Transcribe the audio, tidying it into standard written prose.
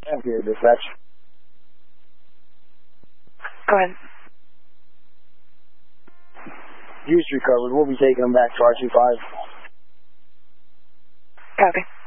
Here, dispatch. Go ahead. Juice recovered. We'll be taking them back to R25. Copy.